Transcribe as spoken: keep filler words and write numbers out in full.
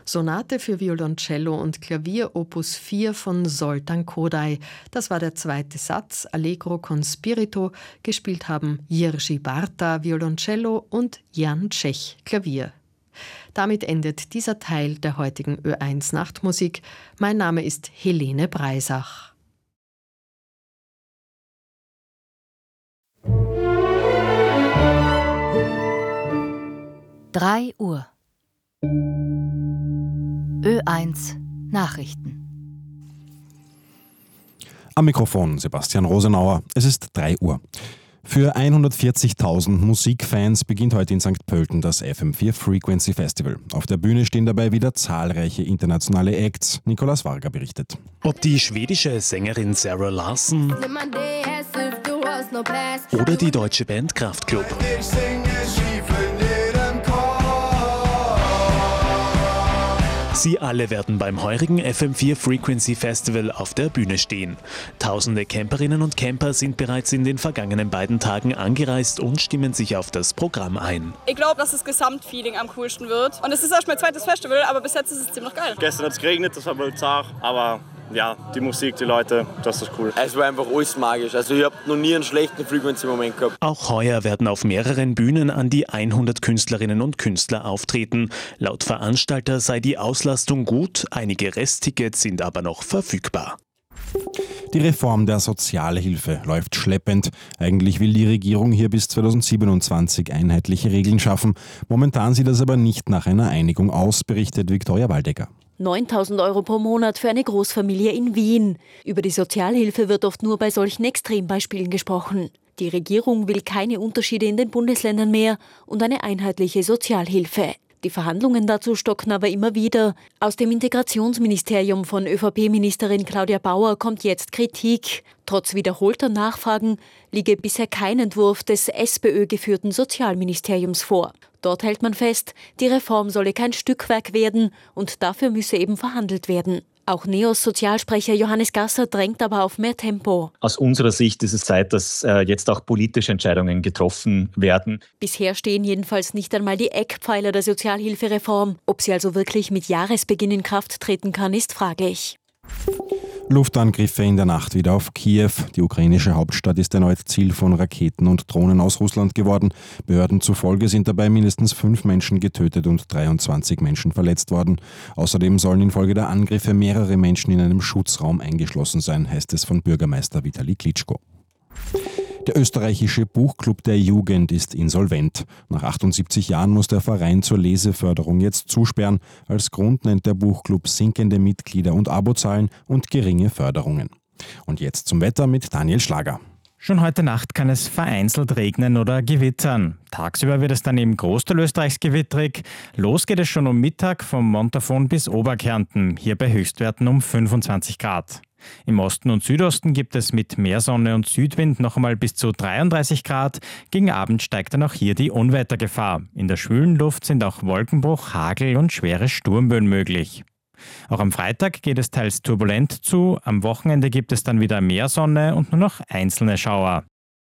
Sonate für Violoncello und Klavier Opus vier von Zoltán Kodály. Das war der zweite Satz, Allegro con spirito. Gespielt haben Jiří Bárta, Violoncello und Jan Czech, Klavier. Damit endet dieser Teil der heutigen Ö eins Nachtmusik. Mein Name ist Helene Breisach. drei Uhr. Ö eins Nachrichten. Am Mikrofon Sebastian Rosenauer. Es ist drei Uhr. Für hundertvierzigtausend Musikfans beginnt heute in Sankt Pölten das F M vier Frequency Festival. Auf der Bühne stehen dabei wieder zahlreiche internationale Acts. Nicolas Varga berichtet. Ob die schwedische Sängerin Zara Larsson oder die deutsche Band Kraftklub. Sie alle werden beim heurigen F M vier Frequency Festival auf der Bühne stehen. Tausende Camperinnen und Camper sind bereits in den vergangenen beiden Tagen angereist und stimmen sich auf das Programm ein. Ich glaube, dass das Gesamtfeeling am coolsten wird. Und es ist erst mein zweites Festival, aber bis jetzt ist es ziemlich geil. Gestern hat es geregnet, das war wohl zart, aber ja, die Musik, die Leute, das ist cool. Es war einfach alles magisch. Also ich habe noch nie einen schlechten Frequency-Moment gehabt. Auch heuer werden auf mehreren Bühnen an die hundert Künstlerinnen und Künstler auftreten. Laut Veranstalter sei die Auslastung gut, einige Resttickets sind aber noch verfügbar. Die Reform der Sozialhilfe läuft schleppend. Eigentlich will die Regierung hier bis zweitausendsiebenundzwanzig einheitliche Regeln schaffen. Momentan sieht das aber nicht nach einer Einigung aus, berichtet Viktoria Waldecker. neuntausend Euro pro Monat für eine Großfamilie in Wien. Über die Sozialhilfe wird oft nur bei solchen Extrembeispielen gesprochen. Die Regierung will keine Unterschiede in den Bundesländern mehr und eine einheitliche Sozialhilfe. Die Verhandlungen dazu stocken aber immer wieder. Aus dem Integrationsministerium von ÖVP-Ministerin Claudia Bauer kommt jetzt Kritik. Trotz wiederholter Nachfragen liege bisher kein Entwurf des SPÖ-geführten Sozialministeriums vor. Dort hält man fest, die Reform solle kein Stückwerk werden und dafür müsse eben verhandelt werden. Auch NEOS-Sozialsprecher Johannes Gasser drängt aber auf mehr Tempo. Aus unserer Sicht ist es Zeit, dass äh, jetzt auch politische Entscheidungen getroffen werden. Bisher stehen jedenfalls nicht einmal die Eckpfeiler der Sozialhilfereform. Ob sie also wirklich mit Jahresbeginn in Kraft treten kann, ist fraglich. Luftangriffe in der Nacht wieder auf Kiew. Die ukrainische Hauptstadt ist erneut Ziel von Raketen und Drohnen aus Russland geworden. Behörden zufolge sind dabei mindestens fünf Menschen getötet und dreiundzwanzig Menschen verletzt worden. Außerdem sollen infolge der Angriffe mehrere Menschen in einem Schutzraum eingeschlossen sein, heißt es von Bürgermeister Vitali Klitschko. Der österreichische Buchclub der Jugend ist insolvent. Nach achtundsiebzig Jahren muss der Verein zur Leseförderung jetzt zusperren. Als Grund nennt der Buchclub sinkende Mitglieder- und Abozahlen und geringe Förderungen. Und jetzt zum Wetter mit Daniel Schlager. Schon heute Nacht kann es vereinzelt regnen oder gewittern. Tagsüber wird es dann im Großteil Österreichs gewittrig. Los geht es schon um Mittag vom Montafon bis Oberkärnten, hier bei Höchstwerten um fünfundzwanzig Grad. Im Osten und Südosten gibt es mit mehr Sonne und Südwind noch einmal bis zu dreiunddreißig Grad. Gegen Abend steigt dann auch hier die Unwettergefahr. In der schwülen Luft sind auch Wolkenbruch, Hagel und schwere Sturmböen möglich. Auch am Freitag geht es teils turbulent zu. Am Wochenende gibt es dann wieder mehr Sonne und nur noch einzelne Schauer.